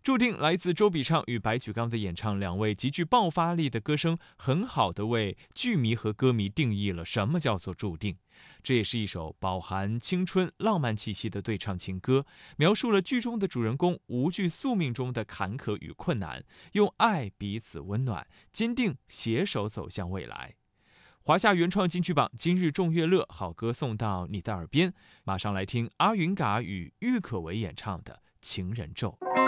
注定来自周笔畅与白举纲的演唱，两位极具爆发力的歌声，很好地为剧迷和歌迷定义了什么叫做注定。这也是一首饱含青春浪漫气息的对唱情歌，描述了剧中的主人公无惧宿命中的坎坷与困难，用爱彼此温暖，坚定携手走向未来。华夏原创金曲榜今日众乐乐，好歌送到你的耳边。马上来听阿云嘎与郁可唯演唱的《情人咒》。